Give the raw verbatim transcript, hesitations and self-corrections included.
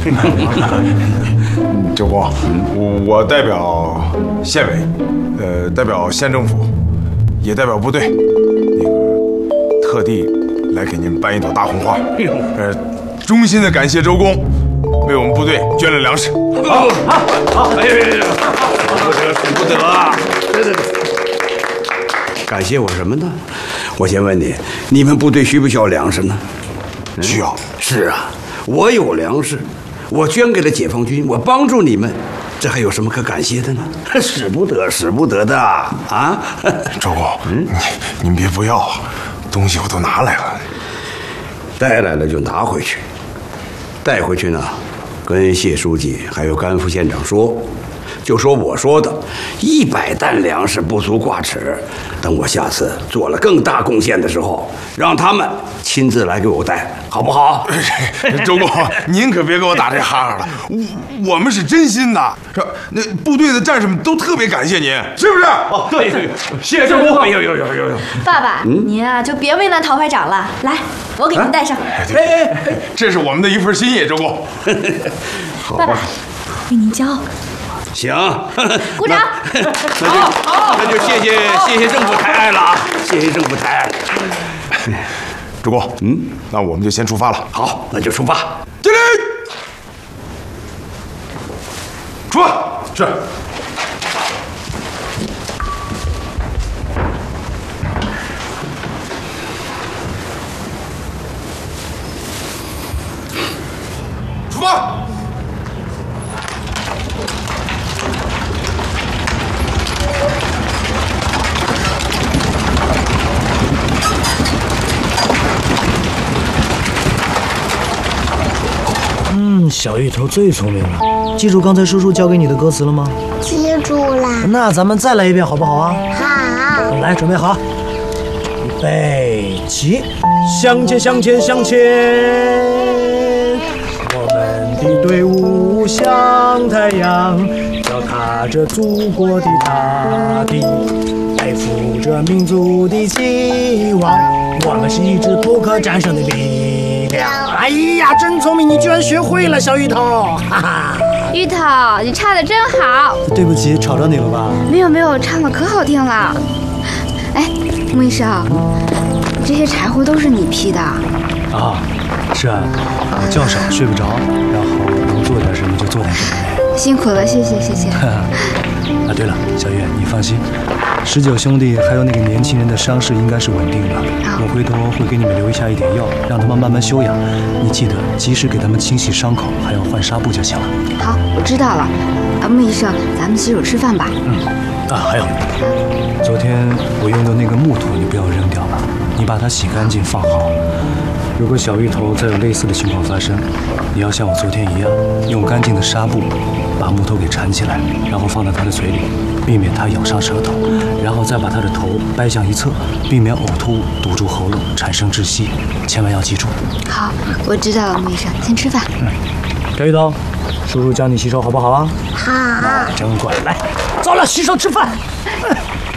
周公，我我代表县委，呃，代表县政府，也代表部队，那个特地来给您搬一朵大红花。呃，衷心的感谢周公为我们部队捐了粮食。 好，好，好！哎呀呀呀，不得，不得啊！对对对。 感谢我什么呢？我先问你，你们部队需不需要粮食呢？ 需要。 是啊，我有粮食，我捐给了解放军，我帮助你们，这还有什么可感谢的呢？使不得，使不得的啊！ 周公，嗯，您别不要，东西我都拿来了。 带来了就拿回去，带回去呢，跟谢书记还有甘副县长说，就说我说的，一百担粮食不足挂齿。等我下次做了更大贡献的时候，让他们亲自来给我带，好不好？ 周公，您可别给我打这哈哈了，我我们是真心的，这那部队的战士们都特别感谢您，是不是？ 哦，对对，谢谢周公。哎呦呦呦呦呦！ 爸爸，嗯、您啊就别为难陶排长了，来，我给您带上。 哎哎哎，这是我们的一份心意，周公。 爸爸，为您骄傲。 行， 鼓掌。 那就那就谢谢谢谢政府抬爱了啊！谢谢政府抬爱。 主公，嗯，那我们就先出发了。 好，那就出发。 敬礼，出发。是。出发。 嗯，小芋头最聪明了。记住刚才叔叔教给你的歌词了吗？ 记住了。 那咱们再来一遍好不好啊？ 好。 来，准备好，预备起，向前，向前，向前。我们的队伍像太阳，脚踏着祖国的大地，背负着民族的期望。我们是一支不可战胜的力量。哎呀，真聪明！你居然学会了，小芋头，哈哈！ 芋头，你唱的真好。 对不起，吵着你了吧？ 没有没有，唱的可好听了。哎，穆医生，这些柴火都是你劈的？ 啊，是啊，觉少睡不着，然后能做点什么就做点什么呗。 辛苦了，谢谢谢谢。 啊，对了，小月，你放心，十九兄弟还有那个年轻人的伤势应该是稳定的，我回头会给你们留下一点药，让他们慢慢休养。你记得及时给他们清洗伤口，还要换纱布就行了。 好，我知道了。啊，穆医生，咱们洗手吃饭吧。 嗯。啊，还有，昨天我用的那个木头你不要扔掉了，你把它洗干净放好。如果小芋头再有类似的情况发生，你要像我昨天一样，用干净的纱布把木头给缠起来，然后放到他的嘴里，避免他咬伤舌头，然后再把他的头掰向一侧，避免呕吐物堵住喉咙产生窒息，千万要记住。 好，我知道了，穆医生，先吃饭。 嗯，小芋头，叔叔教你洗手好不好啊？ 好。 真乖，来，走了，洗手吃饭。